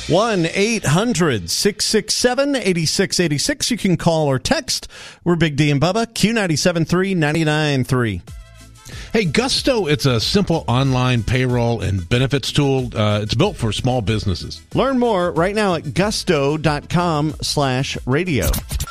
1-800-667-8686. You can call or text. We're Big D and Bubba, Q97.3, 99.3. Hey, Gusto, it's a simple online payroll and benefits tool. It's built for small businesses. Learn more right now at gusto.com/radio.